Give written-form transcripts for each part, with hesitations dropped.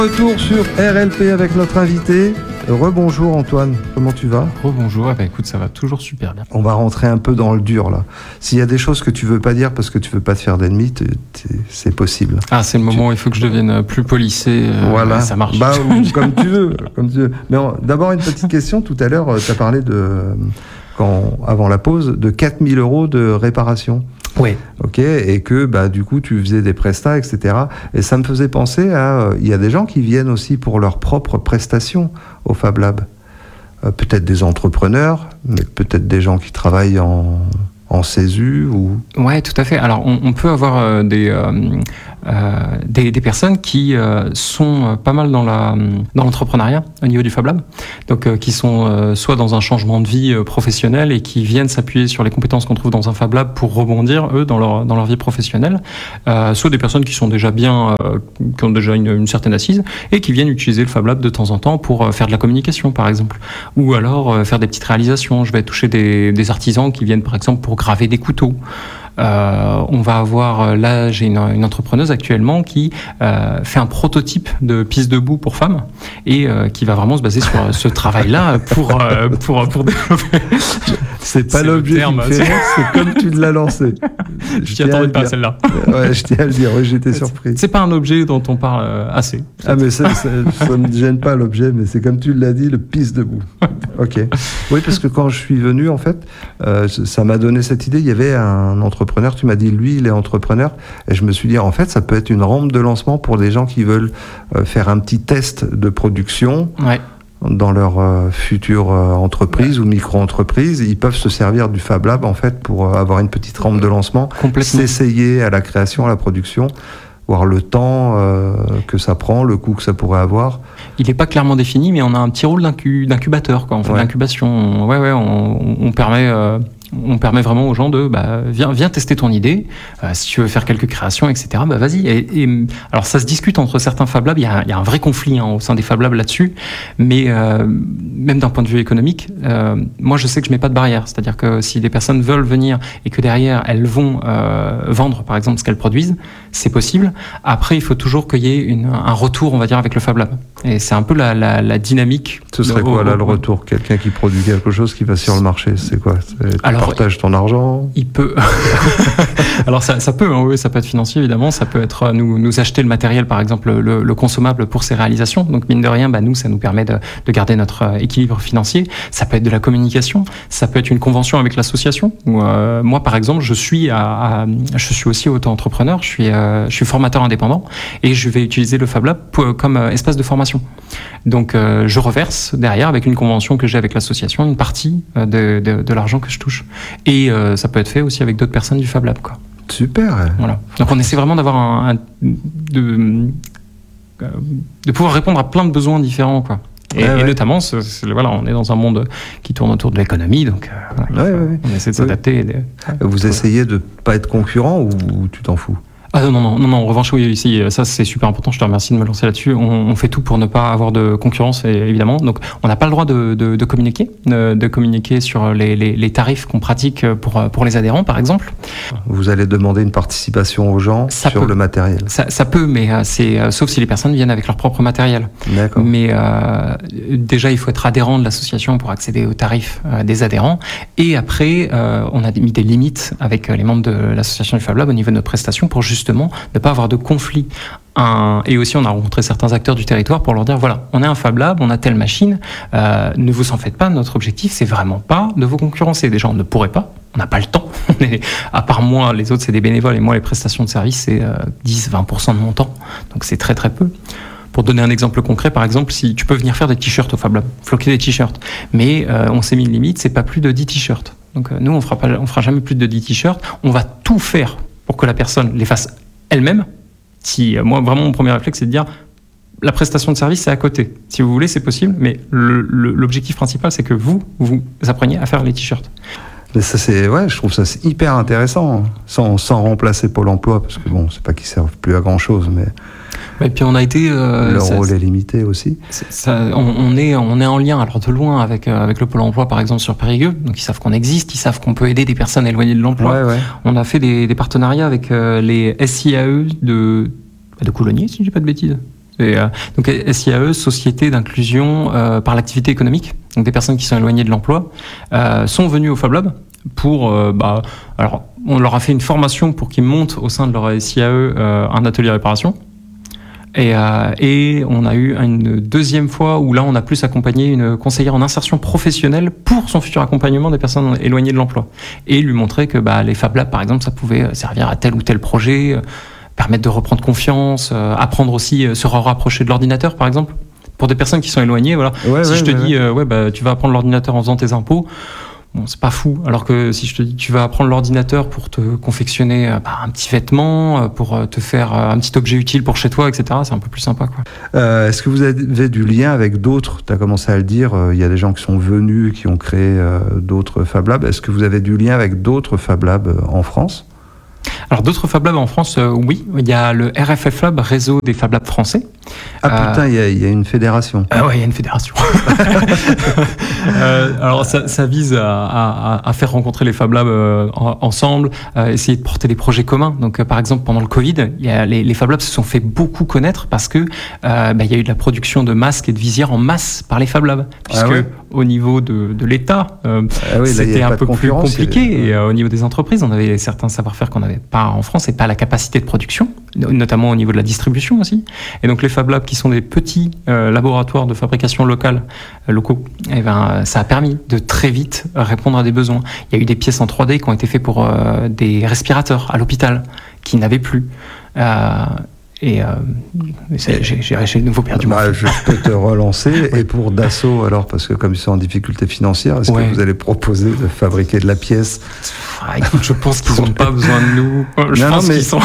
Retour sur RLP avec notre invité. Rebonjour Antoine, comment tu vas ? Rebonjour, écoute, ça va toujours super bien. On va rentrer un peu dans le dur là. S'il y a des choses que tu veux pas dire parce que tu veux pas te faire d'ennemis, c'est possible. Ah, c'est le moment où il faut que je devienne plus polissé. Voilà, ça marche. Bah, comme tu veux. Mais d'abord une petite question. Tout à l'heure, tu as parlé avant la pause, de 4 000 € de réparation. Oui. Ok, et que du coup tu faisais des prestats, etc. Et ça me faisait penser il y a des gens qui viennent aussi pour leurs propres prestations au Fab Lab. Peut-être des entrepreneurs, mais peut-être des gens qui travaillent en CESU ou... Ouais, tout à fait. Alors on peut avoir des personnes qui sont pas mal dans l'entrepreneuriat au niveau du Fab Lab, donc qui sont soit dans un changement de vie professionnel et qui viennent s'appuyer sur les compétences qu'on trouve dans un Fab Lab pour rebondir eux dans leur vie professionnelle, soit des personnes qui sont déjà bien, qui ont déjà une certaine assise et qui viennent utiliser le Fab Lab de temps en temps pour faire de la communication par exemple, ou alors faire des petites réalisations. Je vais toucher des artisans qui viennent par exemple pour graver des couteaux. On va avoir, là j'ai une entrepreneuse actuellement qui fait un prototype de piste debout pour femmes et qui va vraiment se baser sur ce travail-là pour développer. C'est pas l'objet qui me fait rire, c'est comme tu l'as lancé. Je t'y attendais pas celle-là. Ouais, je tiens à le dire, ouais, j'étais surpris. C'est pas un objet dont on parle assez. Ah mais ça me gêne pas l'objet, mais c'est comme tu l'as dit, le piste debout. Ok. Oui, parce que quand je suis venu, en fait, ça m'a donné cette idée. Il y avait un entrepreneur, tu m'as dit, lui, il est entrepreneur, et je me suis dit, en fait, ça peut être une rampe de lancement pour des gens qui veulent faire un petit test de production. Ouais. Dans leur future entreprise ou micro-entreprise, ils peuvent se servir du Fab Lab en fait pour avoir une petite rampe de lancement, s'essayer à la création, à la production, voir le temps que ça prend, le coût que ça pourrait avoir. Il n'est pas clairement défini, mais on a un petit rôle d'incubateur, quoi. On fait de l'incubation. On permet vraiment aux gens de viens tester ton idée, si tu veux faire quelques créations, etc. Vas-y. Et alors ça se discute entre certains Fab Labs. Il y a un vrai conflit au sein des Fab Labs là-dessus, mais même d'un point de vue économique, moi je sais que je mets pas de barrière. C'est-à-dire que si des personnes veulent venir et que derrière elles vont vendre par exemple ce qu'elles produisent, c'est possible. Après il faut toujours qu'il y ait un retour, on va dire, avec le Fab Lab. Et c'est un peu la dynamique. Ce serait quoi là le retour ? Quelqu'un qui produit quelque chose qui va sur le marché, c'est quoi ? Partage ton argent. Il peut. Alors ça peut, oui, ça peut être financier évidemment. Ça peut être nous acheter le matériel, par exemple le consommable pour ses réalisations. Donc mine de rien, nous ça nous permet de garder notre équilibre financier. Ça peut être de la communication. Ça peut être une convention avec l'association. Moi par exemple, je suis aussi auto-entrepreneur. Je suis formateur indépendant et je vais utiliser le Fab Lab comme espace de formation. Donc je reverse derrière avec une convention que j'ai avec l'association une partie de l'argent que je touche. Et ça peut être fait aussi avec d'autres personnes du Fab Lab, quoi. Super. Voilà. Donc on essaie vraiment d'avoir de pouvoir répondre à plein de besoins différents, quoi. Et notamment, on est dans un monde qui tourne autour de l'économie, donc on essaie de s'adapter. Vous essayez de pas être concurrent ou tu t'en fous ? Ah non, en revanche, oui, ici, ça c'est super important, je te remercie de me lancer là-dessus. On fait tout pour ne pas avoir de concurrence, évidemment. Donc, on n'a pas le droit de communiquer sur les tarifs qu'on pratique pour les adhérents, par exemple. Vous allez demander une participation aux gens sur le matériel. Ça peut, mais sauf si les personnes viennent avec leur propre matériel. D'accord. Mais déjà, il faut être adhérent de l'association pour accéder aux tarifs des adhérents. Et après, on a mis des limites avec les membres de l'association du Fab Lab au niveau de nos prestations pour justement ne pas avoir de conflit. Et aussi, on a rencontré certains acteurs du territoire pour leur dire, voilà, on est un Fab Lab, on a telle machine, ne vous en faites pas, notre objectif, c'est vraiment pas de vous concurrencer. Déjà, on ne pourrait pas, on n'a pas le temps. À part moi, les autres, c'est des bénévoles, et moi, les prestations de service, c'est 10-20% de mon temps. Donc, c'est très, très peu. Pour donner un exemple concret, par exemple, si tu peux venir faire des t-shirts au Fab Lab, floquer des t-shirts, mais on s'est mis une limite, c'est pas plus de 10 t-shirts. Donc, nous, on fera jamais plus de 10 t-shirts. On va tout faire pour que la personne les fasse elle-même. Moi, vraiment, mon premier réflexe, c'est de dire la prestation de service, c'est à côté. Si vous voulez, c'est possible, mais l'objectif principal, c'est que vous appreniez à faire les t-shirts. Mais ça, je trouve ça hyper intéressant, sans remplacer Pôle emploi, parce que bon, c'est pas qu'ils servent plus à grand-chose, mais... Et puis on a été... leur rôle est limité aussi. On est en lien, alors de loin, avec le Pôle emploi, par exemple, sur Périgueux. Donc ils savent qu'on existe, ils savent qu'on peut aider des personnes éloignées de l'emploi. Ouais. On a fait des partenariats avec les SIAE de Coulonnier, si je dis pas de bêtises. Donc SIAE, Société d'inclusion par l'activité économique. Donc des personnes qui sont éloignées de l'emploi sont venues au Fab Lab pour... alors, on leur a fait une formation pour qu'ils montent au sein de leur SIAE un atelier réparation. Et on a eu une deuxième fois où là on a plus accompagné une conseillère en insertion professionnelle pour son futur accompagnement des personnes éloignées de l'emploi et lui montrer que les Fab Labs par exemple ça pouvait servir à tel ou tel projet, permettre de reprendre confiance, apprendre aussi se rapprocher de l'ordinateur par exemple pour des personnes qui sont éloignées. Voilà. Si je te dis tu vas apprendre l'ordinateur en faisant tes impôts. Bon, c'est pas fou. Alors que si je te dis tu vas apprendre l'ordinateur pour te confectionner un petit vêtement, pour te faire un petit objet utile pour chez toi, etc., c'est un peu plus sympa, quoi. Est-ce que vous avez du lien avec d'autres ? Tu as commencé à le dire, il y a des gens qui sont venus, qui ont créé d'autres Fab Labs. Est-ce que vous avez du lien avec d'autres Fab Labs en France ? Alors d'autres Fab Labs en France, oui. Il y a le RFF Lab, réseau des Fab Labs français. Ah putain, il y a une fédération. Ah ouais, il y a une fédération. Alors ça vise à faire rencontrer les Fab Labs ensemble, essayer de porter des projets communs. Donc par exemple pendant le Covid, les Fab Labs se sont fait beaucoup connaître parce que il y a eu de la production de masques et de visières en masse par les Fab Labs, puisque au niveau de l'État, c'était un peu plus compliqué. Et au niveau des entreprises, on avait certains savoir-faire qu'on n'avait pas en France et pas la capacité de production, notamment au niveau de la distribution aussi. Et donc les Fab Labs qui sont des petits laboratoires de fabrication locaux, ça a permis de très vite répondre à des besoins. Il y a eu des pièces en 3D qui ont été faites pour des respirateurs à l'hôpital qui n'avaient plus. J'ai de nouveau perdu mon fil. Je peux te relancer. Et pour Dassault, alors, parce que comme ils sont en difficulté financière, est-ce que vous allez proposer de fabriquer de la pièce ? Écoute, je pense qu'ils n'ont pas besoin de nous. Je pense qu'ils sont...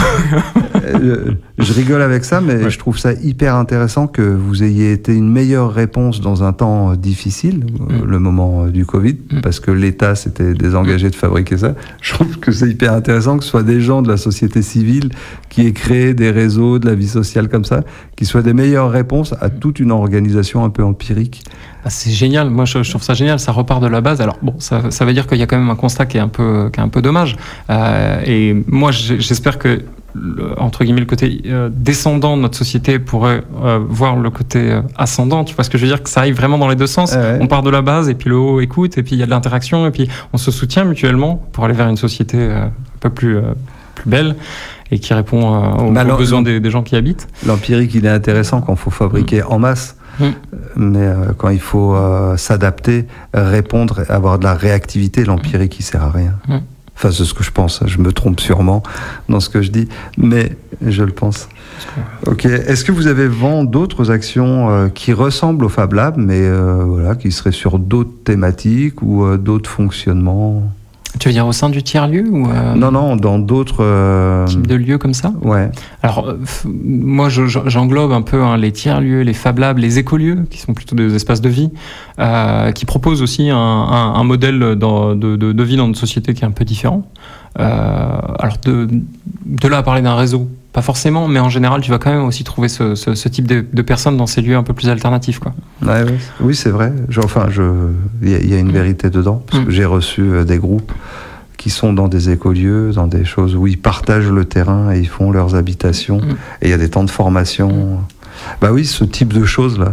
je rigole avec ça, mais je trouve ça hyper intéressant que vous ayez été une meilleure réponse dans un temps difficile, le moment du Covid, parce que l'État s'était désengagé de fabriquer ça. Je trouve que c'est hyper intéressant que ce soit des gens de la société civile qui aient créé des réseaux de la vie sociale comme ça, qui soient des meilleures réponses à toute une organisation un peu empirique. C'est génial, moi je trouve ça génial, ça repart de la base. Alors bon, ça veut dire qu'il y a quand même un constat qui est un peu dommage. Et moi j'espère que, entre guillemets, le côté descendant de notre société pourrait voir le côté ascendant. Tu vois ce que je veux dire, que ça aille vraiment dans les deux sens. On part de la base et puis le haut écoute et puis il y a de l'interaction et puis on se soutient mutuellement pour aller vers une société un peu plus belle et qui répond aux besoins des gens qui y habitent. L'empirique, il est intéressant quand il faut fabriquer en masse. Mais quand il faut s'adapter, répondre, avoir de la réactivité, l'empirique il sert à rien. Enfin, c'est ce que je pense. Je me trompe sûrement dans ce que je dis, mais je le pense. Ok. Est-ce que vous avez d'autres actions qui ressemblent au Fab Lab, mais qui seraient sur d'autres thématiques ou d'autres fonctionnements ? Tu veux dire au sein du tiers-lieu ou Non, dans d'autres types de lieux comme ça ? Ouais. Alors, moi, j'englobe un peu les tiers-lieux, les Fab Labs, les écolieux, qui sont plutôt des espaces de vie, qui proposent aussi un modèle de vie dans notre société qui est un peu différent. Alors, de là à parler d'un réseau, pas forcément, mais en général, tu vas quand même aussi trouver ce type de personnes dans ces lieux un peu plus alternatifs, quoi. Oui, c'est vrai. Il y a une vérité dedans, parce que j'ai reçu des groupes qui sont dans des écolieux, dans des choses où ils partagent le terrain et ils font leurs habitations, et il y a des temps de formation. Bah oui, ce type de choses-là.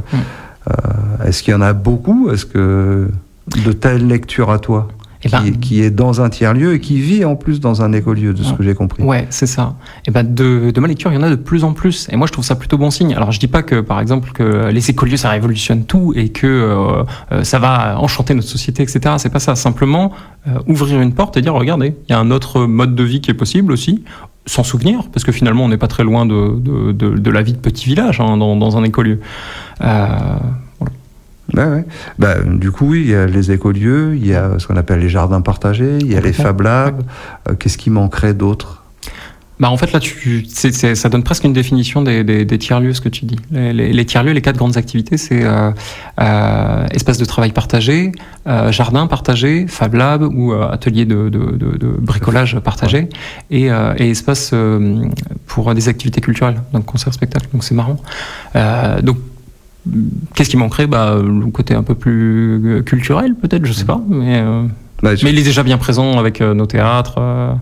Est-ce qu'il y en a beaucoup ? Est-ce que de telles lectures à toi ? Qui est dans un tiers-lieu et qui vit en plus dans un écolieu, de ce que j'ai compris. Ouais, c'est ça. Et de ma lecture, il y en a de plus en plus. Et moi, je trouve ça plutôt bon signe. Alors, je dis pas que, par exemple, que les écolieux, ça révolutionne tout et que ça va enchanter notre société, etc. C'est pas ça. Simplement, ouvrir une porte et dire, regardez, il y a un autre mode de vie qui est possible aussi, sans souvenir, parce que finalement, on n'est pas très loin de la vie de petit village, dans un écolieu. Ouais. Du coup, oui, il y a les écolieux, il y a ce qu'on appelle les jardins partagés, il y a les Fab Labs. Qu'est-ce qui manquerait d'autre ? En fait, là, ça donne presque une définition des tiers-lieux, ce que tu dis. Les tiers-lieux, les 4 grandes activités, c'est espace de travail partagé, jardin partagé, Fab Lab ou atelier de bricolage partagé, et espace pour des activités culturelles, donc concert, spectacle. Donc c'est marrant. Donc qu'est-ce qui manquerait ? Le côté un peu plus culturel, peut-être, je sais pas, mais il est déjà bien présent avec nos théâtres.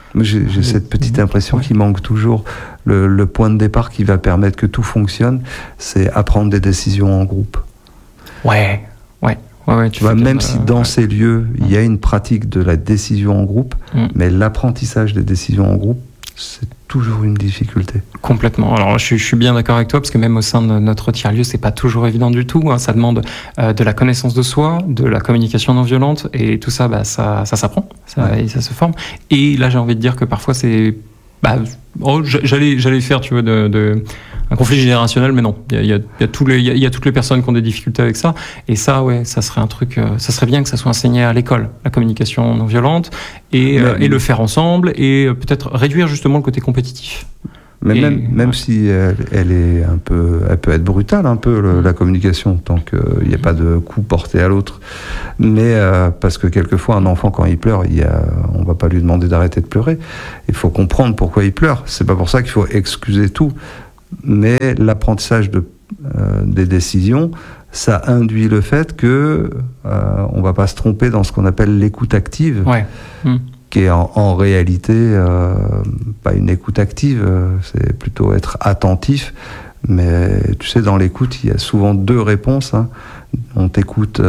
Moi, j'ai cette petite impression qu'il manque toujours le point de départ qui va permettre que tout fonctionne, c'est apprendre des décisions en groupe. Ouais, tu vois, même si dans ces lieux, il y a une pratique de la décision en groupe, mais l'apprentissage des décisions en groupe, c'est toujours une difficulté. Complètement. Alors, je suis bien d'accord avec toi, parce que même au sein de notre tiers-lieu, c'est pas toujours évident du tout. Hein. Ça demande de la connaissance de soi, de la communication non violente, et tout ça, ça s'apprend, et ça se forme. Et là, j'ai envie de dire que parfois, c'est... j'allais faire, tu vois, un conflit générationnel, mais non. Il y a toutes les personnes qui ont des difficultés avec ça. Et ça, ça serait un truc. Ça serait bien que ça soit enseigné à l'école, la communication non violente, et le faire ensemble, et peut-être réduire justement le côté compétitif. Mais même si elle peut être brutale un peu la communication, tant qu'il n'y a pas de coup porté à l'autre. Mais parce que quelquefois un enfant quand il pleure, on va pas lui demander d'arrêter de pleurer. Il faut comprendre pourquoi il pleure. C'est pas pour ça qu'il faut excuser tout. Mais l'apprentissage des décisions, ça induit le fait que on va pas se tromper dans ce qu'on appelle l'écoute active. Ouais. Qui est en réalité pas une écoute active, c'est plutôt être attentif. Mais tu sais, dans l'écoute, il y a souvent deux réponses. Hein. On t'écoute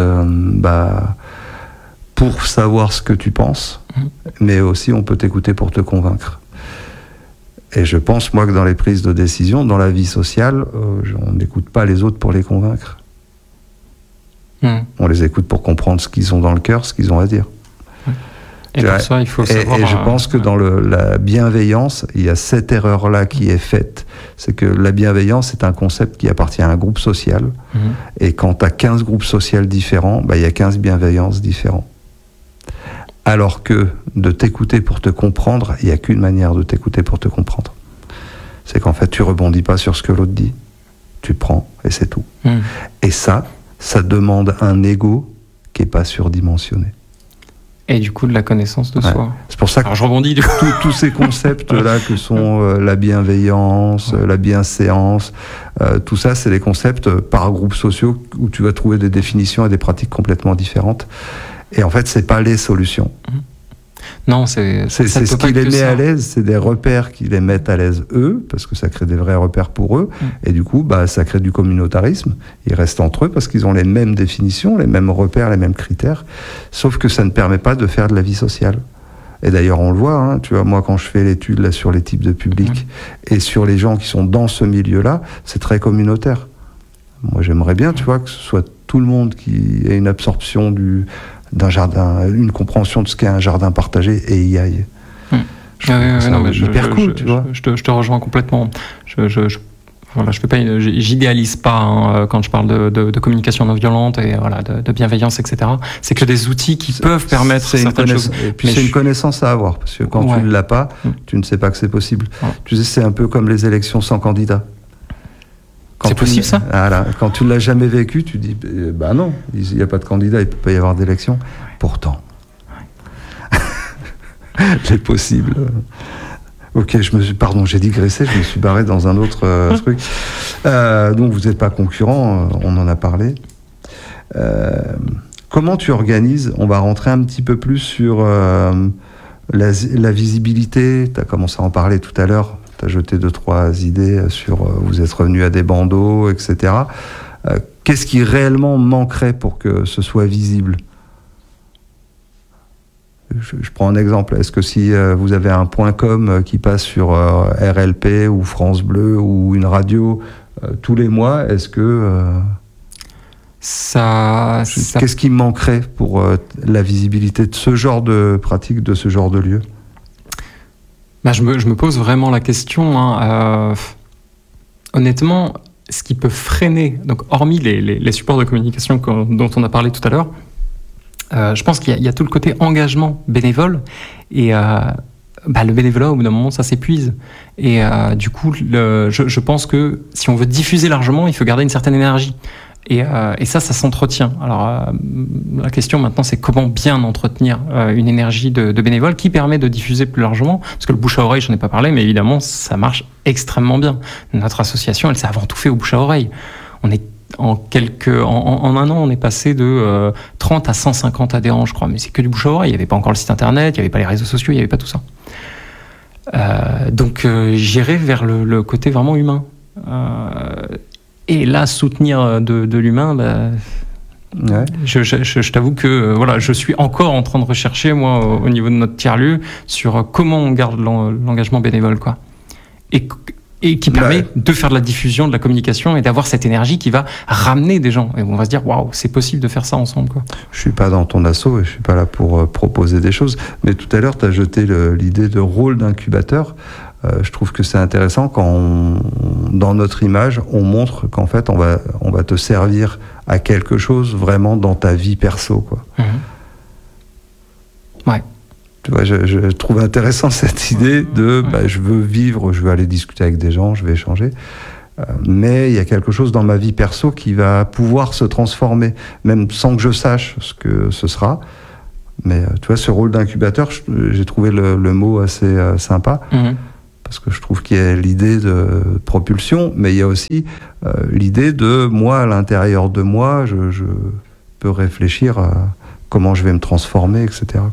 pour savoir ce que tu penses, mais aussi on peut t'écouter pour te convaincre. Et je pense, moi, que dans les prises de décision, dans la vie sociale, on n'écoute pas les autres pour les convaincre. On les écoute pour comprendre ce qu'ils ont dans le cœur, ce qu'ils ont à dire. Et pour ça, il faut savoir... Et je pense que dans la bienveillance, il y a cette erreur-là qui est faite. C'est que la bienveillance est un concept qui appartient à un groupe social. Et quand tu as 15 groupes sociaux différents, il y a 15 bienveillances différentes. Alors que de t'écouter pour te comprendre, il n'y a qu'une manière de t'écouter pour te comprendre. C'est qu'en fait, tu rebondis pas sur ce que l'autre dit. Tu prends, et c'est tout. Et ça demande un ego qui n'est pas surdimensionné. Et du coup, de la connaissance de soi. C'est pour ça que je rebondis tous ces concepts-là que sont la bienveillance, la bienséance, tout ça, c'est des concepts par groupes sociaux où tu vas trouver des définitions et des pratiques complètement différentes. Et en fait, c'est pas les solutions. Non, c'est ce qui les met à l'aise, c'est des repères qui les mettent à l'aise eux, parce que ça crée des vrais repères pour eux, et du coup, ça crée du communautarisme. Ils restent entre eux parce qu'ils ont les mêmes définitions, les mêmes repères, les mêmes critères, sauf que ça ne permet pas de faire de la vie sociale. Et d'ailleurs, on le voit, hein, tu vois, moi, quand je fais l'étude là sur les types de publics et sur les gens qui sont dans ce milieu-là, c'est très communautaire. Moi, j'aimerais bien, tu vois, que ce soit tout le monde qui ait une absorption d'un jardin, une compréhension de ce qu'est un jardin partagé et y aille. Hyper cool, tu vois. Je te rejoins complètement. Je fais pas, j'idéalise pas quand je parle de communication non violente et de bienveillance, etc. C'est que des outils qui peuvent permettre certaines choses. Et puis c'est une connaissance à avoir, parce que quand tu ne l'as pas, tu ne sais pas que c'est possible. Tu sais, c'est un peu comme les élections sans candidat. C'est possible, ça ? Voilà. Quand tu ne l'as jamais vécu, tu dis, non, il n'y a pas de candidat, il ne peut pas y avoir d'élection. Pourtant, c'est possible. Ok, j'ai digressé, je me suis barré dans un autre truc. Donc vous n'êtes pas concurrents, on en a parlé. Comment tu organises ? On va rentrer un petit peu plus sur la visibilité. Tu as commencé à en parler tout à l'heure. Tu as jeté 2-3 idées sur vous êtes revenu à des bandeaux, etc. Qu'est-ce qui réellement manquerait pour que ce soit visible ? Je prends un exemple. Est-ce que si vous avez un .com qui passe sur RLP ou France Bleu ou une radio tous les mois, est-ce que... Qu'est-ce qui manquerait pour la visibilité de ce genre de pratique, de ce genre de lieu ? Je me pose vraiment la question. Honnêtement, ce qui peut freiner, donc hormis les supports de communication dont on a parlé tout à l'heure, je pense qu'il y a tout le côté engagement bénévole et le bénévolat au bout d'un moment ça s'épuise et du coup je pense que si on veut diffuser largement il faut garder une certaine énergie et ça s'entretient. Alors la question maintenant c'est comment bien entretenir une énergie de bénévole qui permet de diffuser plus largement, parce que le bouche à oreille j'en ai pas parlé mais évidemment ça marche extrêmement bien. Notre association elle s'est avant tout fait au bouche à oreille. On est en un an, on est passé de 30 à 150 adhérents, je crois. Mais c'est que du bouche à oreille. Il n'y avait pas encore le site internet, il n'y avait pas les réseaux sociaux, il n'y avait pas tout ça. Donc j'irai vers le côté vraiment humain. Et là, soutenir de l'humain, ouais. Je t'avoue que voilà, je suis encore en train de rechercher, moi, au niveau de notre tiers-lieu, sur comment on garde l'engagement bénévole, quoi. Et qui permet de faire de la diffusion, de la communication et d'avoir cette énergie qui va ramener des gens. Et on va se dire, waouh, c'est possible de faire ça ensemble, quoi. Je suis pas dans ton asso et je suis pas là pour proposer des choses. Mais tout à l'heure, tu as jeté l'idée de rôle d'incubateur. Je trouve que c'est intéressant quand dans notre image, on montre qu'en fait, on va te servir à quelque chose vraiment dans ta vie perso, quoi. Ouais. Tu vois, je trouve intéressant cette idée de je veux vivre, je veux aller discuter avec des gens, je vais échanger. Mais il y a quelque chose dans ma vie perso qui va pouvoir se transformer, même sans que je sache ce que ce sera. Mais tu vois, ce rôle d'incubateur, j'ai trouvé le mot assez sympa. Parce que je trouve qu'il y a l'idée de propulsion, mais il y a aussi l'idée de moi, à l'intérieur de moi, je peux réfléchir à comment je vais me transformer, etc.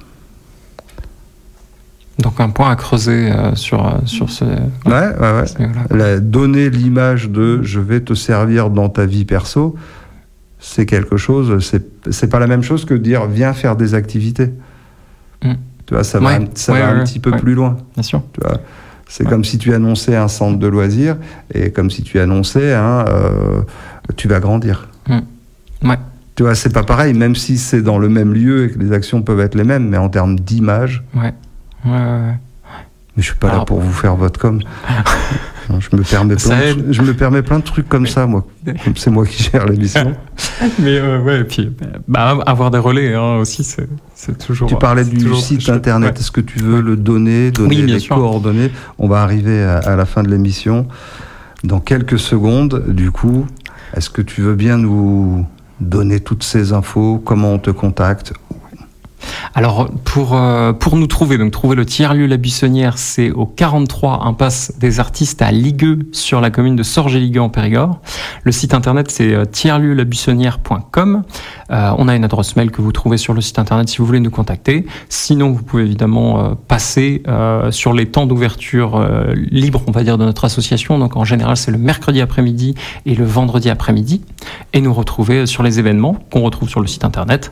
Donc un point à creuser sur ce... Ouais. Donner l'image de je vais te servir dans ta vie perso, c'est quelque chose, c'est pas la même chose que de dire viens faire des activités. Tu vois, ça va un petit peu plus loin. Bien sûr. Tu vois, c'est comme si tu annonçais un centre de loisirs et comme si tu annonçais tu vas grandir. Ouais. Tu vois, c'est pas pareil, même si c'est dans le même lieu et que les actions peuvent être les mêmes, mais en termes d'image. Ouais. Mais je suis pas là pour vous faire votre com. Non, je me permets plein de trucs comme ça, moi. C'est moi qui gère l'émission. Mais et puis avoir des relais aussi, c'est toujours. Tu parlais du site internet. Est-ce que tu veux le donner les coordonnées? On va arriver à la fin de l'émission dans quelques secondes. Du coup, est-ce que tu veux bien nous donner toutes ces infos? Comment on te contacte? Alors pour nous trouver, donc trouver le tiers-lieu La Buissonnière, c'est au 43 impasse des Artistes à Ligueux, sur la commune de Sorge-et-Ligueux en Périgord. Le site internet c'est tiers-lieu-labuissonnière.com. On a une adresse mail que vous trouvez sur le site internet si vous voulez nous contacter. Sinon vous pouvez évidemment passer sur les temps d'ouverture libres, on va dire, de notre association. Donc en général c'est le mercredi après-midi et le vendredi après-midi, et nous retrouver sur les événements qu'on retrouve sur le site internet.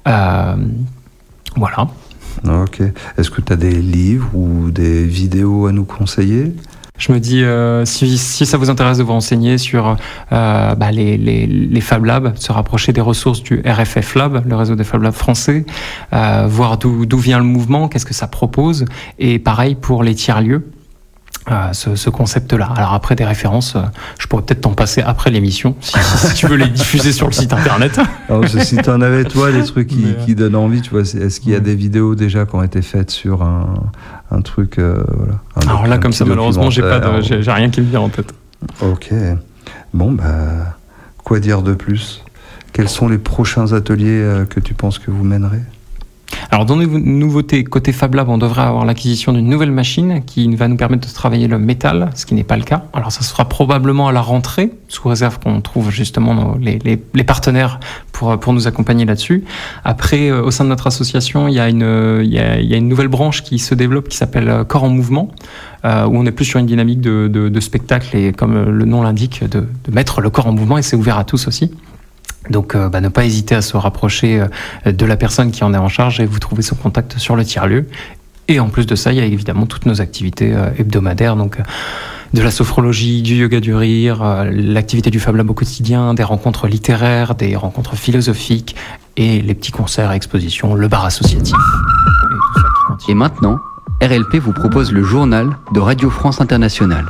Voilà. Ok. Est-ce que tu as des livres ou des vidéos à nous conseiller? Je me dis, si ça vous intéresse de vous renseigner sur les Fab Labs, se rapprocher des ressources du RFF Lab, le réseau des Fab Labs français, voir d'où vient le mouvement, qu'est-ce que ça propose, et pareil pour les tiers-lieux. Ce concept-là. Alors après des références, je pourrais peut-être t'en passer après l'émission, si tu veux les diffuser sur le site internet. Alors, si tu en avais toi des trucs qui donnent envie, tu vois, est-ce qu'il y a des vidéos déjà qui ont été faites sur un truc, alors là, comme ça, malheureusement, j'ai rien qui me vient en tête. Ok. Bon, quoi dire de plus? Quels sont les prochains ateliers que tu penses que vous mènerez? Alors dans les nouveautés côté Fab Lab, on devrait avoir l'acquisition d'une nouvelle machine qui va nous permettre de travailler le métal, ce qui n'est pas le cas. Alors ça sera probablement à la rentrée, sous réserve qu'on trouve justement les partenaires pour nous accompagner là-dessus. Après, au sein de notre association, il y a une nouvelle branche qui se développe qui s'appelle Corps en Mouvement, où on est plus sur une dynamique de spectacle et, comme le nom l'indique, de mettre le corps en mouvement, et c'est ouvert à tous aussi. Donc ne pas hésiter à se rapprocher de la personne qui en est en charge, et vous trouvez son contact sur le tiers-lieu. Et en plus de ça, il y a évidemment toutes nos activités hebdomadaires, donc de la sophrologie, du yoga du rire, l'activité du Fab Lab au quotidien, des rencontres littéraires, des rencontres philosophiques, et les petits concerts et expositions, le bar associatif. Et maintenant, RLP vous propose le journal de Radio France Internationale.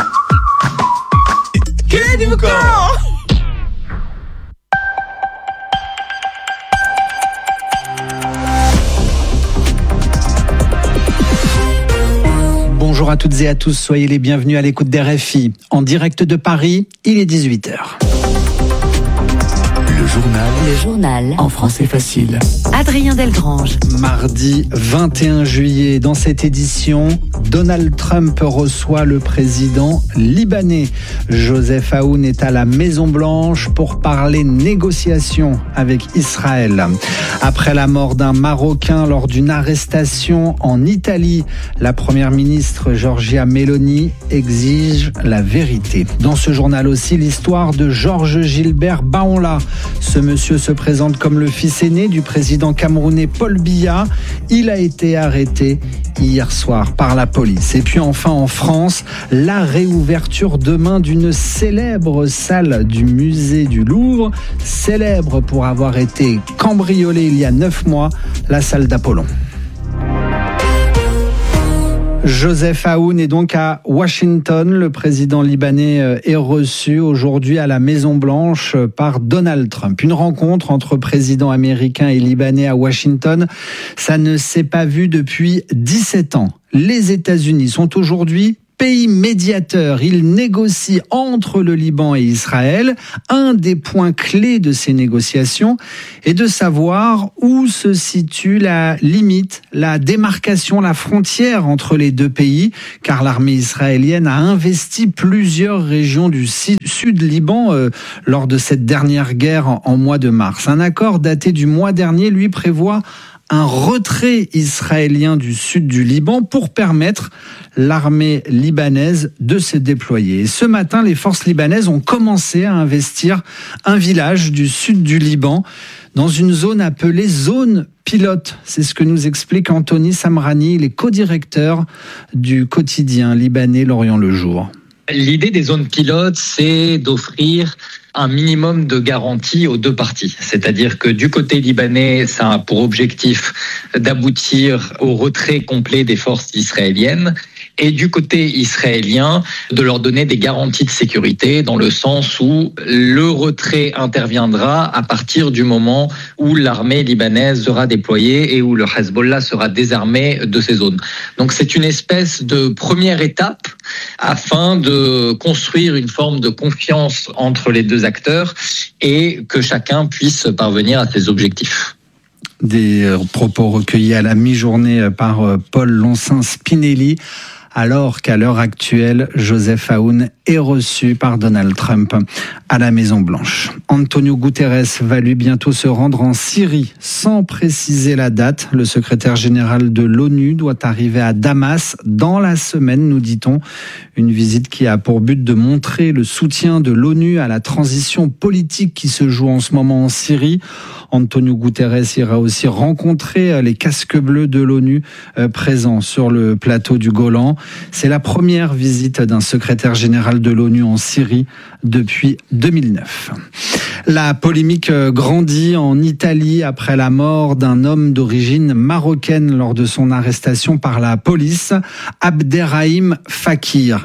Bonjour à toutes et à tous, soyez les bienvenus à l'écoute d'RFI. En direct de Paris, il est 18h. Le Le journal en français facile. Adrien Delgrange. Mardi 21 juillet, dans cette édition, Donald Trump reçoit le président libanais. Joseph Aoun est à la Maison-Blanche pour parler négociations avec Israël. Après la mort d'un Marocain lors d'une arrestation en Italie, la première ministre Giorgia Meloni exige la vérité. Dans ce journal aussi, l'histoire de Georges Gilbert Baonla. Ce monsieur se présente comme le fils aîné du président camerounais Paul Biya. Il a été arrêté hier soir par la police. Et puis enfin en France, la réouverture demain d'une célèbre salle du musée du Louvre, célèbre pour avoir été cambriolée il y a 9 mois, la salle d'Apollon. Joseph Aoun est donc à Washington. Le président libanais est reçu aujourd'hui à la Maison-Blanche par Donald Trump. Une rencontre entre présidents américains et libanais à Washington, ça ne s'est pas vu depuis 17 ans. Les États-Unis sont aujourd'hui pays médiateur. Il négocie entre le Liban et Israël. Un des points clés de ces négociations est de savoir où se situe la limite, la démarcation, la frontière entre les deux pays, car l'armée israélienne a investi plusieurs régions du sud Liban lors de cette dernière guerre en mois de mars. Un accord daté du mois dernier lui prévoit un retrait israélien du sud du Liban pour permettre l'armée libanaise de se déployer. Et ce matin, les forces libanaises ont commencé à investir un village du sud du Liban dans une zone appelée zone pilote. C'est ce que nous explique Anthony Samrani, il est co-directeur du quotidien libanais L'Orient le Jour. L'idée des zones pilotes, c'est d'offrir un minimum de garantie aux deux parties. C'est-à-dire que du côté libanais, ça a pour objectif d'aboutir au retrait complet des forces israéliennes. Et du côté israélien, de leur donner des garanties de sécurité dans le sens où le retrait interviendra à partir du moment où l'armée libanaise sera déployée et où le Hezbollah sera désarmé de ces zones. Donc c'est une espèce de première étape afin de construire une forme de confiance entre les deux acteurs et que chacun puisse parvenir à ses objectifs. Des propos recueillis à la mi-journée par Paul Loncin-Spinelli, alors qu'à l'heure actuelle, Joseph Aoun est reçu par Donald Trump à la Maison-Blanche. Antonio Guterres va lui bientôt se rendre en Syrie, sans préciser la date. Le secrétaire général de l'ONU doit arriver à Damas dans la semaine, nous dit-on. Une visite qui a pour but de montrer le soutien de l'ONU à la transition politique qui se joue en ce moment en Syrie. Antonio Guterres ira aussi rencontrer les casques bleus de l'ONU présents sur le plateau du Golan. C'est la première visite d'un secrétaire général de l'ONU en Syrie depuis 2009. La polémique grandit en Italie après la mort d'un homme d'origine marocaine lors de son arrestation par la police. Abderrahim Fakir,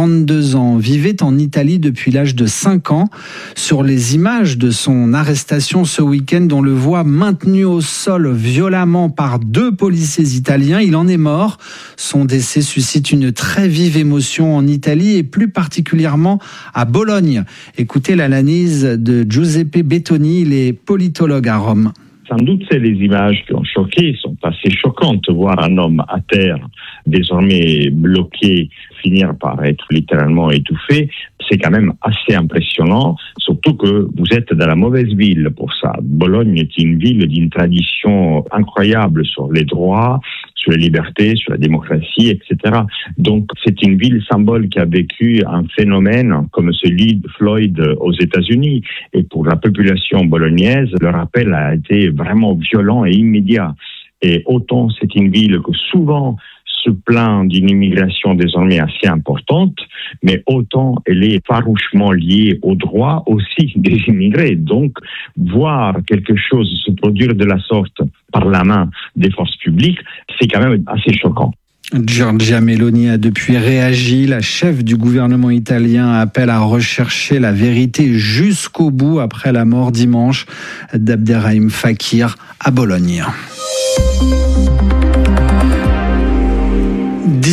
42 ans, vivait en Italie depuis l'âge de 5 ans. Sur les images de son arrestation ce week-end, on le voit maintenu au sol violemment par 2 policiers italiens. Il en est mort. Son décès suscite une très vive émotion en Italie et plus particulièrement à Bologne. Écoutez l'analyse de Giuseppe Bettoni, il est politologue à Rome. Sans doute, c'est les images qui ont choqué, sont assez choquantes. Voir un homme à terre, désormais bloqué, finir par être littéralement étouffé, c'est quand même assez impressionnant, surtout que vous êtes dans la mauvaise ville pour ça. Bologne est une ville d'une tradition incroyable sur les droits, sur la liberté, sur la démocratie, etc. Donc, c'est une ville symbole qui a vécu un phénomène comme celui de Floyd aux États-Unis. Et pour la population bolognaise, le rappel a été vraiment violent et immédiat. Et autant c'est une ville que souvent se plaint d'une immigration désormais assez importante, mais autant elle est farouchement liée aux droits aussi des immigrés. Donc, voir quelque chose se produire de la sorte par la main des forces publiques, c'est quand même assez choquant. Giorgia Meloni a depuis réagi. La chef du gouvernement italien appelle à rechercher la vérité jusqu'au bout après la mort dimanche d'Abderrahim Fakir à Bologne.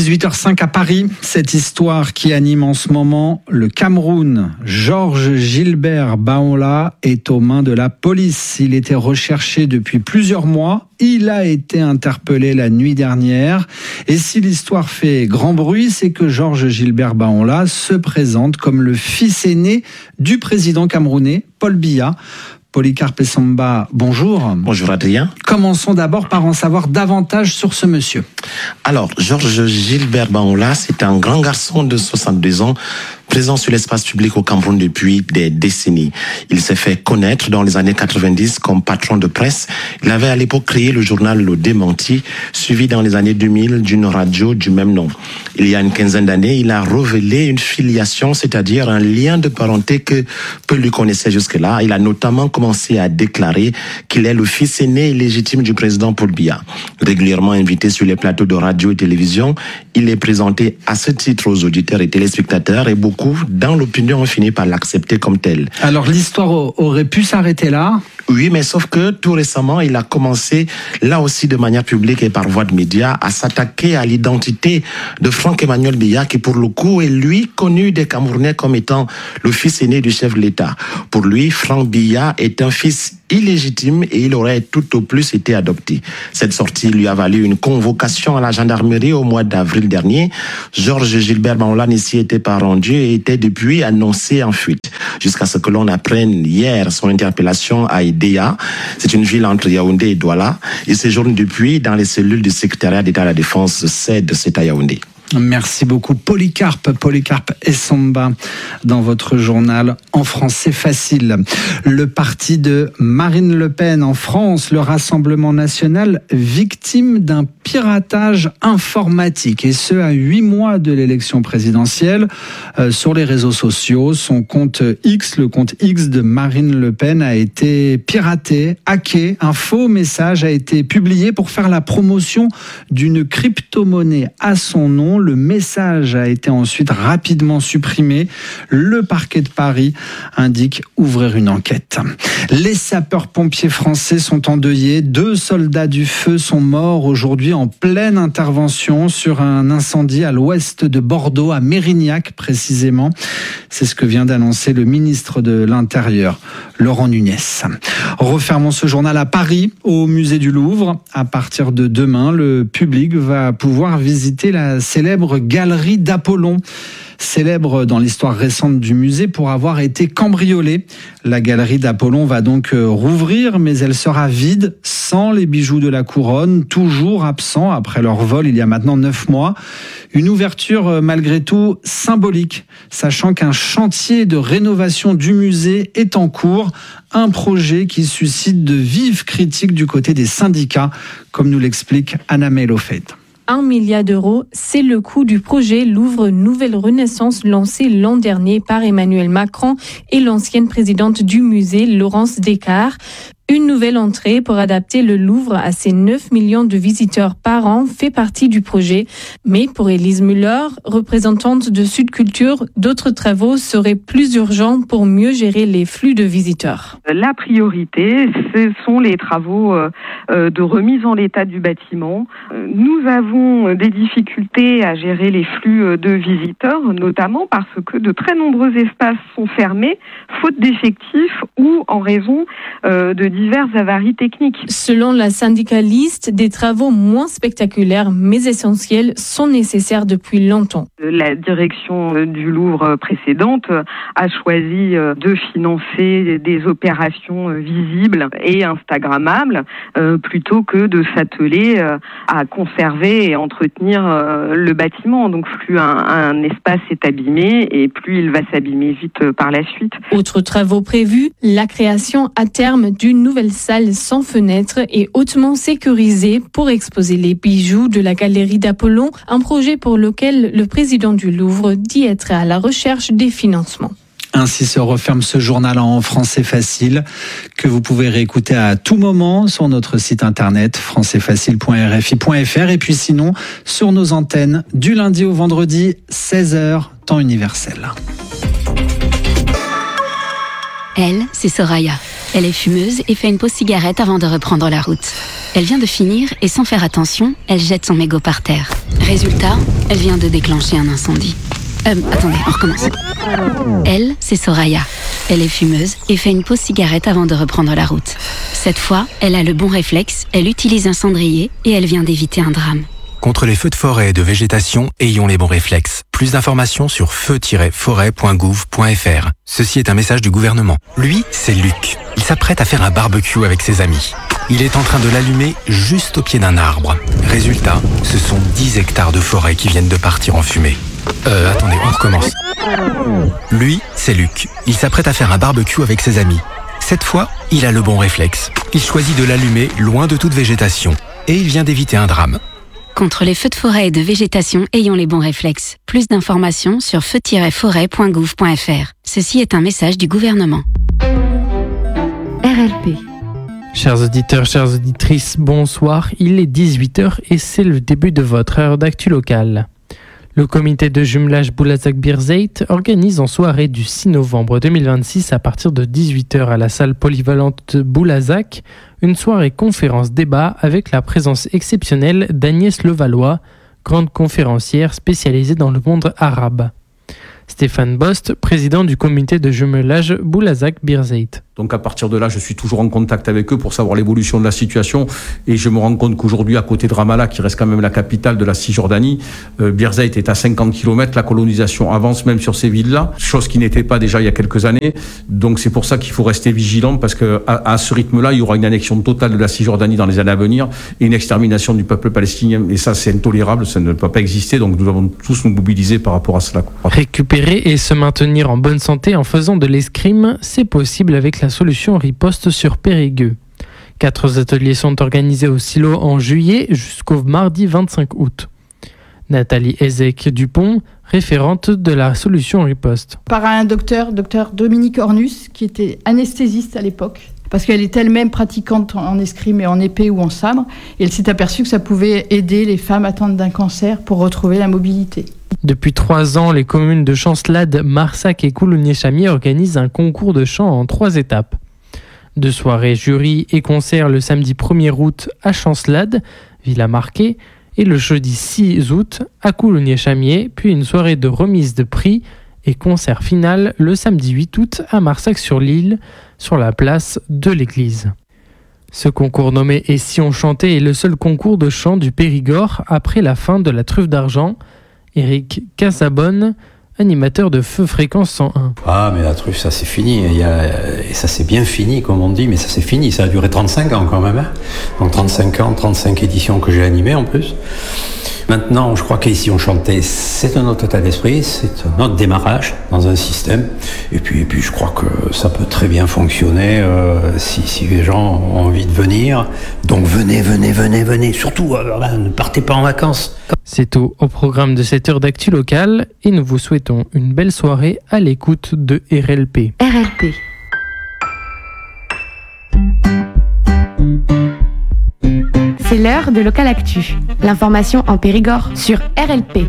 18h05 à Paris, cette histoire qui anime en ce moment le Cameroun. Georges Gilbert Baonla est aux mains de la police. Il était recherché depuis plusieurs mois. Il a été interpellé la nuit dernière. Et si l'histoire fait grand bruit, c'est que Georges Gilbert Baonla se présente comme le fils aîné du président camerounais, Paul Biya. Polycarpe Essomba, bonjour. Bonjour Adrien. Commençons d'abord par en savoir davantage sur ce monsieur. Alors, Georges Gilbert Baonla, c'est un grand garçon de 62 ans, présent sur l'espace public au Cameroun depuis des décennies. Il s'est fait connaître dans les années 90 comme patron de presse. Il avait à l'époque créé le journal Le Démenti, suivi dans les années 2000 d'une radio du même nom. Il y a une quinzaine d'années, il a révélé une filiation, c'est-à-dire un lien de parenté que peu lui connaissaient jusque-là. Il a notamment commencé à déclarer qu'il est le fils aîné et légitime du président Paul Biya. Régulièrement invité sur les plateaux de radio et télévision, il est présenté à ce titre aux auditeurs et téléspectateurs et beaucoup dans l'opinion ont fini par l'accepter comme tel. Alors l'histoire aurait pu s'arrêter là ? Oui, mais sauf que tout récemment, il a commencé, là aussi de manière publique et par voie de médias, à s'attaquer à l'identité de Franck-Emmanuel Biya, qui pour le coup est lui connu des Camerounais comme étant le fils aîné du chef de l'État. Pour lui, Franck Biya est un fils illégitime et il aurait tout au plus été adopté. Cette sortie lui a valu une convocation à la gendarmerie au mois d'avril dernier. Georges Gilbert Baonla n'y s'y était pas rendu et était depuis annoncé en fuite. Jusqu'à ce que l'on apprenne hier son interpellation à Edéa. C'est une ville entre Yaoundé et Douala. Il séjourne depuis dans les cellules du secrétariat d'État à la Défense CED, c'est à Yaoundé. Merci beaucoup Polycarpe Essomba dans votre journal En français facile. Le parti de Marine Le Pen en France, le Rassemblement national, victime d'un piratage informatique et ce à 8 mois de l'élection présidentielle. Sur les réseaux sociaux, son compte X, le compte X de Marine Le Pen a été piraté, hacké. Un faux message a été publié pour faire la promotion d'une crypto-monnaie à son nom. Le message a été ensuite rapidement supprimé. Le parquet de Paris indique ouvrir une enquête. Les sapeurs-pompiers français sont endeuillés. 2 soldats du feu sont morts aujourd'hui en pleine intervention sur un incendie à l'ouest de Bordeaux, à Mérignac précisément. C'est ce que vient d'annoncer le ministre de l'Intérieur, Laurent Nunez. Refermons ce journal à Paris, au musée du Louvre. À partir de demain, le public va pouvoir visiter la célèbre galerie d'Apollon. Célèbre dans l'histoire récente du musée pour avoir été cambriolée. La galerie d'Apollon va donc rouvrir, mais elle sera vide, sans les bijoux de la couronne, toujours absents après leur vol il y a maintenant 9 mois. Une ouverture malgré tout symbolique, sachant qu'un chantier de rénovation du musée est en cours, un projet qui suscite de vives critiques du côté des syndicats, comme nous l'explique Anna-May Lofet. 1 milliard d'euros, c'est le coût du projet Louvre Nouvelle Renaissance lancé l'an dernier par Emmanuel Macron et l'ancienne présidente du musée, Laurence Descartes. Une nouvelle entrée pour adapter le Louvre à ses 9 millions de visiteurs par an fait partie du projet. Mais pour Élise Müller, représentante de Sud Culture, d'autres travaux seraient plus urgents pour mieux gérer les flux de visiteurs. La priorité, ce sont les travaux de remise en état du bâtiment. Nous avons des difficultés à gérer les flux de visiteurs, notamment parce que de très nombreux espaces sont fermés, faute d'effectifs ou en raison de diverses avaries techniques. Selon la syndicaliste, des travaux moins spectaculaires mais essentiels sont nécessaires depuis longtemps. La direction du Louvre précédente a choisi de financer des opérations visibles et instagrammables plutôt que de s'atteler à conserver et entretenir le bâtiment. Donc plus un espace est abîmé et plus il va s'abîmer vite par la suite. Autres travaux prévus, la création à terme d'une nouvelle salle sans fenêtre et hautement sécurisée pour exposer les bijoux de la galerie d'Apollon, un projet pour lequel le président du Louvre dit être à la recherche des financements. Ainsi se referme ce journal en français facile que vous pouvez réécouter à tout moment sur notre site internet françaisfacile.rfi.fr et puis sinon sur nos antennes du lundi au vendredi 16h temps universel. Elle, c'est Soraya. Elle est fumeuse et fait une pause cigarette avant de reprendre la route. Elle vient de finir et sans faire attention, elle jette son mégot par terre. Résultat, elle vient de déclencher un incendie. Attendez, on recommence. Elle, c'est Soraya. Elle est fumeuse et fait une pause cigarette avant de reprendre la route. Cette fois, elle a le bon réflexe, elle utilise un cendrier et elle vient d'éviter un drame. Contre les feux de forêt et de végétation, ayons les bons réflexes. Plus d'informations sur feu-forêt.gouv.fr. Ceci est un message du gouvernement. Lui, c'est Luc. Il s'apprête à faire un barbecue avec ses amis. Il est en train de l'allumer juste au pied d'un arbre. Résultat, ce sont 10 hectares de forêt qui viennent de partir en fumée. Attendez, on recommence. Lui, c'est Luc. Il s'apprête à faire un barbecue avec ses amis. Cette fois, il a le bon réflexe. Il choisit de l'allumer loin de toute végétation. Et il vient d'éviter un drame. Contre les feux de forêt et de végétation, ayons les bons réflexes. Plus d'informations sur feu-forêt.gouv.fr. Ceci est un message du gouvernement. RLP. Chers auditeurs, chères auditrices, bonsoir. Il est 18h et c'est le début de votre heure d'actu locale. Le comité de jumelage Boulazac-Birzeit organise en soirée du 6 novembre 2026 à partir de 18h à la salle polyvalente de Boulazac une soirée conférence-débat avec la présence exceptionnelle d'Agnès Levallois, grande conférencière spécialisée dans le monde arabe. Stéphane Bost, président du comité de jumelage Boulazac-Birzeit. Donc à partir de là, je suis toujours en contact avec eux pour savoir l'évolution de la situation et je me rends compte qu'aujourd'hui, à côté de Ramallah, qui reste quand même la capitale de la Cisjordanie, Birzeit est à 50 km, la colonisation avance même sur ces villes-là, chose qui n'était pas déjà il y a quelques années. Donc c'est pour ça qu'il faut rester vigilant parce que à ce rythme-là, il y aura une annexion totale de la Cisjordanie dans les années à venir et une extermination du peuple palestinien. Et ça, c'est intolérable, ça ne peut pas exister. Donc nous avons tous nous mobiliser par rapport à cela. Récupérer et se maintenir en bonne santé en faisant de l'escrime, c'est possible avec la solution riposte sur Périgueux. 4 ateliers sont organisés au silo en juillet jusqu'au mardi 25 août. Nathalie Ezek-Dupont, référente de la solution riposte. Par un docteur Dominique Ornus, qui était anesthésiste à l'époque, parce qu'elle est elle-même pratiquante en escrime et en épée ou en sabre, et elle s'est aperçue que ça pouvait aider les femmes atteintes d'un cancer pour retrouver la mobilité. Depuis 3 ans, les communes de Chancelade, Marsac et Coulommiers-Chamiers organisent un concours de chant en 3 étapes. 2 soirées jury et concerts le samedi 1er août à Chancelade, Villa Marquet, et le jeudi 6 août à Coulommiers-Chamiers, puis une soirée de remise de prix et concert final le samedi 8 août à Marsac-sur-l'Île, sur la place de l'église. Ce concours nommé Et si on chantait est le seul concours de chant du Périgord après la fin de la truffe d'argent. Éric Casabonne, animateur de Feu Fréquence 101. Ah, mais la truffe, ça c'est fini. Et ça c'est bien fini, comme on dit, mais ça c'est fini. Ça a duré 35 ans quand même. Hein. Donc 35 ans, 35 éditions que j'ai animées en plus. Maintenant, je crois qu'ici on chantait, c'est un autre état d'esprit, c'est un autre démarrage dans un système. Et puis je crois que ça peut très bien fonctionner si les gens ont envie de venir. Donc venez. Surtout, ne partez pas en vacances. C'est tout au programme de cette heure d'actu locale et nous vous souhaitons une belle soirée à l'écoute de RLP. RLP. C'est l'heure de Local Actu. L'information en Périgord sur RLP.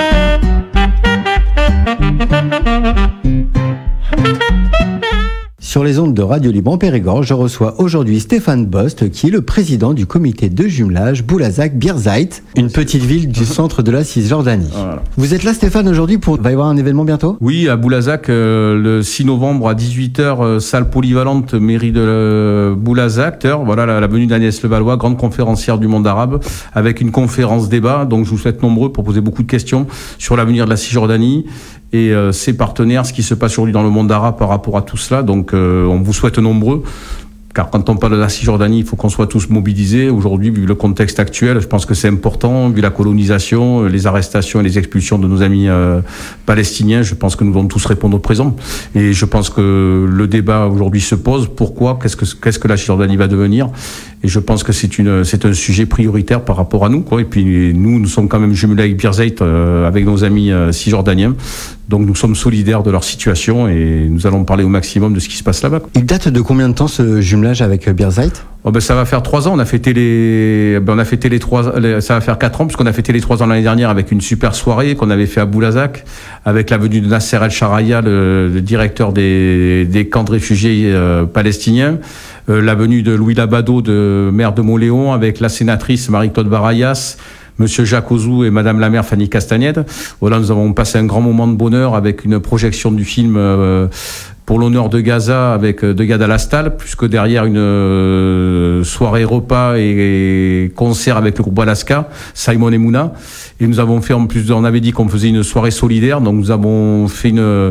Sur les ondes de Radio Libre en Périgord, je reçois aujourd'hui Stéphane Bost, qui est le président du comité de jumelage Boulazac-Birzeit, une petite ville du centre de la Cisjordanie. Voilà. Vous êtes là, Stéphane, aujourd'hui va y avoir un événement bientôt ? Oui, à Boulazac, le 6 novembre à 18h, salle polyvalente, mairie de Boulazac. Voilà la venue d'Agnès Levallois, grande conférencière du monde arabe, avec une conférence débat. Donc je vous souhaite nombreux pour poser beaucoup de questions sur l'avenir de la Cisjordanie et ses partenaires, ce qui se passe aujourd'hui dans le monde arabe par rapport à tout cela. Donc on vous souhaite nombreux, car quand on parle de la Cisjordanie, il faut qu'on soit tous mobilisés. Aujourd'hui, vu le contexte actuel, je pense que c'est important, vu la colonisation, les arrestations et les expulsions de nos amis palestiniens, je pense que nous devons tous répondre au présent. Et je pense que le débat aujourd'hui se pose. Pourquoi ? Qu'est-ce que la Cisjordanie va devenir ? Et je pense que c'est un sujet prioritaire par rapport à nous, quoi. Et puis nous sommes quand même jumelés avec Birzeit, avec nos amis cisjordaniens. Donc nous sommes solidaires de leur situation et nous allons parler au maximum de ce qui se passe là-bas. Il date de combien de temps ce jumelage avec Birzeit ? Ça va faire 3 ans. On a fêté les 3. Ça va faire 4 ans puisqu'on a fêté les 3 ans l'année dernière avec une super soirée qu'on avait fait à Boulazac avec la venue de Nasser El Sharaya, le directeur des camps de réfugiés palestiniens. La venue de Louis Labado, maire de Montléon, avec la sénatrice Marie-Claude Barayas, Monsieur Jacques Ozou et Madame la maire Fanny Castagnette. Voilà, nous avons passé un grand moment de bonheur avec une projection du film pour l'honneur de Gaza avec De Gad Alastal, puisque derrière une soirée repas et concert avec le groupe Alaska, Simon et Mouna. Et nous avons fait, en plus, on avait dit qu'on faisait une soirée solidaire, donc nous avons fait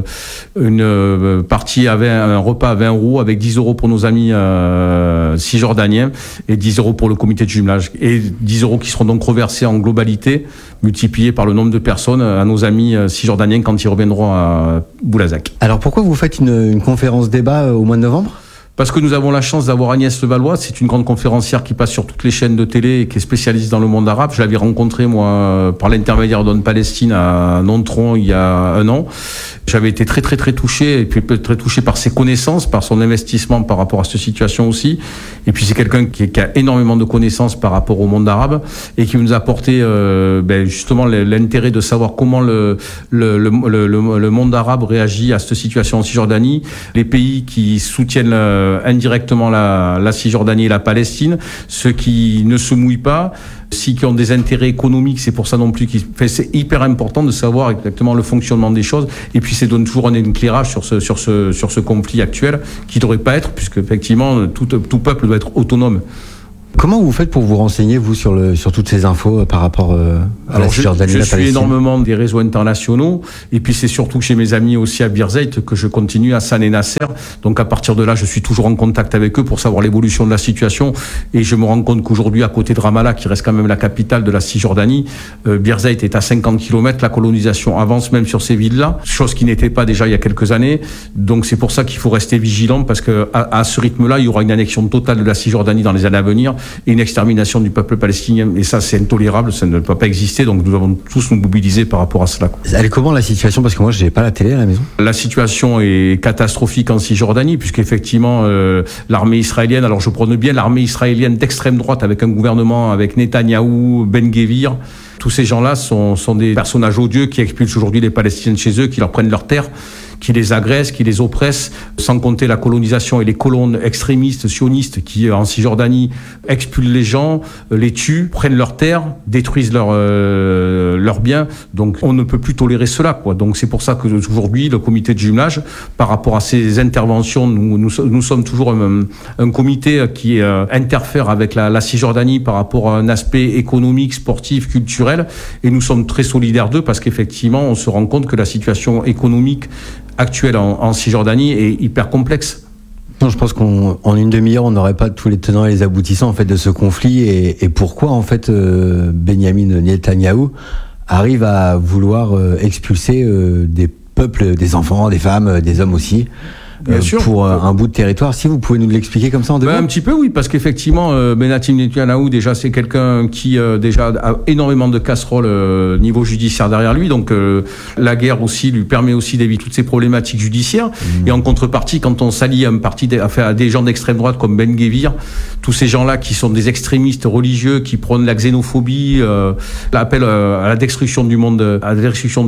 une partie un repas à 20 € avec 10 € pour nos amis cisjordaniens et 10 € pour le comité de jumelage. Et 10 € qui seront donc reversés en globalité, multipliés par le nombre de personnes à nos amis cisjordaniens quand ils reviendront à Boulazac. Alors pourquoi vous faites une conférence débat au mois de novembre ? Parce que nous avons la chance d'avoir Agnès Levallois, c'est une grande conférencière qui passe sur toutes les chaînes de télé et qui est spécialiste dans le monde arabe. Je l'avais rencontrée, moi, par l'intermédiaire d'On Palestine à Nontron il y a 1 an. J'avais été très touché, et puis très touché par ses connaissances, par son investissement par rapport à cette situation aussi. Et puis c'est quelqu'un qui a énormément de connaissances par rapport au monde arabe et qui nous a apporté justement l'intérêt de savoir comment le monde arabe réagit à cette situation en Cisjordanie, les pays qui soutiennent indirectement la Cisjordanie et la Palestine, ceux qui ne se mouillent pas, ceux qui ont des intérêts économiques, c'est pour ça non plus c'est hyper important de savoir exactement le fonctionnement des choses, et puis c'est donne toujours un éclairage sur ce conflit actuel qui ne devrait pas être, puisque effectivement tout peuple doit être autonome. Comment vous faites pour vous renseigner, vous, sur toutes ces infos par rapport à la Cisjordanie, je suis énormément des réseaux internationaux, et puis c'est surtout chez mes amis aussi à Birzeit que je continue, Hassan et Nasser. Donc à partir de là, je suis toujours en contact avec eux pour savoir l'évolution de la situation, et je me rends compte qu'aujourd'hui, à côté de Ramallah, qui reste quand même la capitale de la Cisjordanie, Birzeit est à 50 km, la colonisation avance même sur ces villes-là, chose qui n'était pas déjà il y a quelques années. Donc c'est pour ça qu'il faut rester vigilant, parce que à ce rythme-là, il y aura une annexion totale de la Cisjordanie dans les années à venir, et une extermination du peuple palestinien, et ça c'est intolérable, ça ne peut pas exister, donc nous avons tous nous mobiliser par rapport à cela. Elle est comment la situation ? Parce que moi je n'ai pas la télé à la maison. La situation est catastrophique en Cisjordanie, puisqu'effectivement l'armée israélienne, alors je prône bien l'armée israélienne d'extrême droite avec un gouvernement avec Netanyahou, Ben-Gvir, tous ces gens-là sont des personnages odieux qui expulsent aujourd'hui les Palestiniens de chez eux, qui leur prennent leurs terres, qui les agressent, qui les oppressent, sans compter la colonisation et les colonnes extrémistes, sionistes, qui en Cisjordanie expulsent les gens, les tuent, prennent leurs terres, détruisent leurs biens. Donc on ne peut plus tolérer cela, quoi. Donc c'est pour ça que aujourd'hui le comité de jumelage, par rapport à ces interventions, nous sommes toujours un comité qui interfère avec la Cisjordanie par rapport à un aspect économique, sportif, culturel, et nous sommes très solidaires d'eux, parce qu'effectivement on se rend compte que la situation économique actuelle en Cisjordanie est hyper complexe. Non, je pense qu'en une demi-heure, on n'aurait pas tous les tenants et les aboutissants en fait de ce conflit, et pourquoi en fait Benyamin Netanyahou arrive à vouloir expulser des peuples, des enfants, des femmes, des hommes aussi. Pour un bout de territoire. Si vous pouvez nous l'expliquer comme ça en deux mots. Un petit peu, oui, parce qu'effectivement, Benyamin Netanyahou, déjà, c'est quelqu'un qui déjà a énormément de casseroles niveau judiciaire derrière lui. Donc la guerre aussi lui permet aussi d'éviter toutes ces problématiques judiciaires. Et en contrepartie, quand on s'allie à des gens d'extrême droite comme Ben-Gvir, tous ces gens-là qui sont des extrémistes religieux, qui prônent la xénophobie, l'appel à la destruction du monde, à la destruction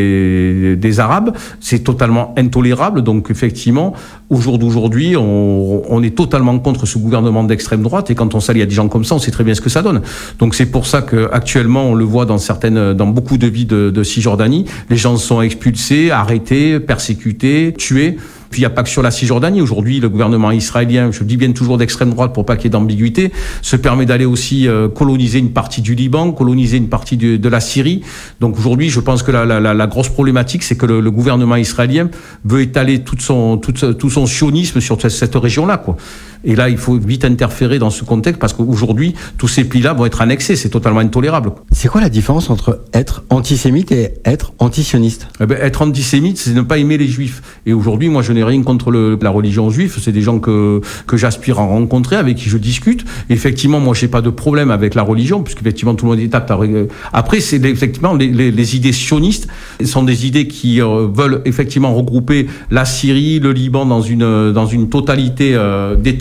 des Arabes, c'est totalement intolérable. Donc effectivement, au jour d'aujourd'hui, on est totalement contre ce gouvernement d'extrême droite, et quand on s'allie à des gens comme ça, on sait très bien ce que ça donne. Donc c'est pour ça qu'actuellement, on le voit dans beaucoup de villes de Cisjordanie, les gens sont expulsés, arrêtés, persécutés, tués. Puis il n'y a pas que sur la Cisjordanie. Aujourd'hui, le gouvernement israélien, je dis bien toujours d'extrême droite pour pas qu'il y ait d'ambiguïté, se permet d'aller aussi coloniser une partie du Liban, coloniser une partie de la Syrie. Donc aujourd'hui, je pense que la grosse problématique, c'est que le gouvernement israélien veut étaler tout son sionisme sur cette région-là, quoi. Et là, il faut vite interférer dans ce contexte, parce qu'aujourd'hui, tous ces pays-là vont être annexés. C'est totalement intolérable. C'est quoi la différence entre être antisémite et être antisioniste ? Être antisémite, c'est ne pas aimer les juifs. Et aujourd'hui, moi, je n'ai rien contre la religion juive. C'est des gens que j'aspire à rencontrer, avec qui je discute. Et effectivement, moi, j'ai pas de problème avec la religion, puisqu'effectivement, tout le monde est apte. Après, c'est effectivement les idées sionistes sont des idées qui veulent effectivement regrouper la Syrie, le Liban dans une totalité d'État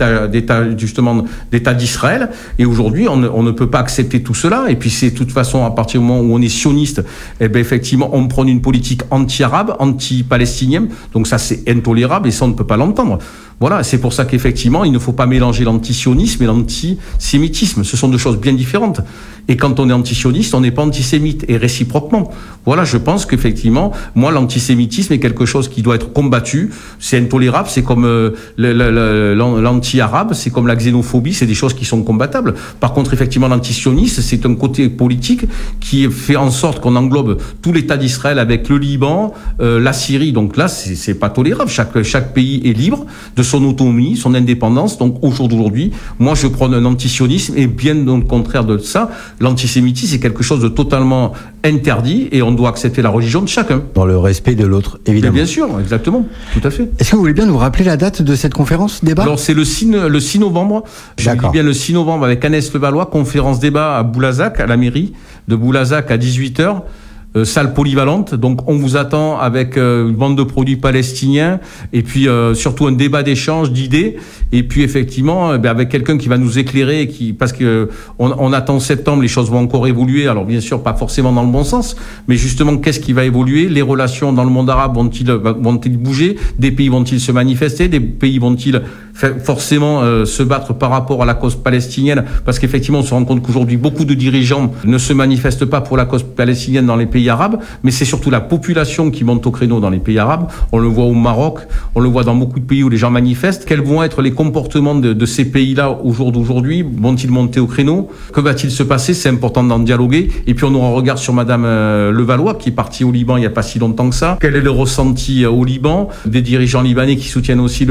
d'État d'Israël. Et aujourd'hui, on ne peut pas accepter tout cela. Et puis c'est de toute façon, à partir du moment où on est sioniste, effectivement, on prône une politique anti-arabe, anti-palestinienne. Donc ça, c'est intolérable et ça, on ne peut pas l'entendre. Voilà, c'est pour ça qu'effectivement, il ne faut pas mélanger l'antisionisme et l'antisémitisme. Ce sont deux choses bien différentes. Et quand on est antisioniste, on n'est pas antisémite, et réciproquement. Voilà, je pense qu'effectivement, moi, l'antisémitisme est quelque chose qui doit être combattu. C'est intolérable, c'est comme l'anti-arabe, c'est comme la xénophobie, c'est des choses qui sont combattables. Par contre, effectivement, l'antisioniste, c'est un côté politique qui fait en sorte qu'on englobe tout l'État d'Israël avec le Liban, la Syrie. Donc là, c'est pas tolérable. Chaque pays est libre de son autonomie, son indépendance. Donc au jour d'aujourd'hui, moi je prône un antisionisme et bien au contraire de ça, l'antisémitisme c'est quelque chose de totalement interdit et on doit accepter la religion de chacun. Dans le respect de l'autre, évidemment. Mais bien sûr, exactement, tout à fait. Est-ce que vous voulez bien nous rappeler la date de cette conférence débat ? Alors c'est le 6 novembre, je dis bien le 6 novembre avec Agnès Levallois, conférence débat à Boulazac, à la mairie de Boulazac à 18h. Salle polyvalente, donc on vous attend avec une bande de produits palestiniens et puis surtout un débat d'échange d'idées et puis effectivement avec quelqu'un qui va nous éclairer parce que on attend septembre, les choses vont encore évoluer, alors bien sûr pas forcément dans le bon sens, mais justement qu'est-ce qui va évoluer, les relations dans le monde arabe vont-ils bouger, des pays vont-ils se manifester, des pays vont-ils forcément se battre par rapport à la cause palestinienne, parce qu'effectivement on se rend compte qu'aujourd'hui beaucoup de dirigeants ne se manifestent pas pour la cause palestinienne dans les pays arabes, mais c'est surtout la population qui monte au créneau dans les pays arabes. On le voit au Maroc, on le voit dans beaucoup de pays où les gens manifestent. Quels vont être les comportements de ces pays-là au jour d'aujourd'hui? Vont-ils monter au créneau? Que va-t-il se passer? C'est important d'en dialoguer. Et puis on aura un regard sur Madame Levallois qui est partie au Liban il n'y a pas si longtemps que ça. Quel est le ressenti au Liban? Des dirigeants libanais qui soutiennent aussi